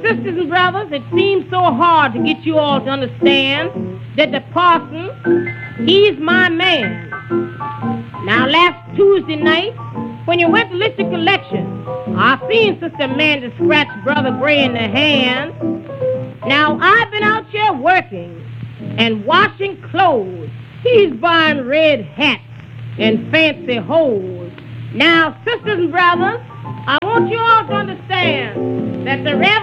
sisters and brothers, it seems so hard to get you all to understand that the parson, he's my man. Now, last Tuesday night, when you went to list your collection, I seen Sister Amanda scratch Brother Gray in the hand. Now, I've been out here working and washing clothes. He's buying red hats and fancy hose. Now, sisters and brothers, I want you all to understand that the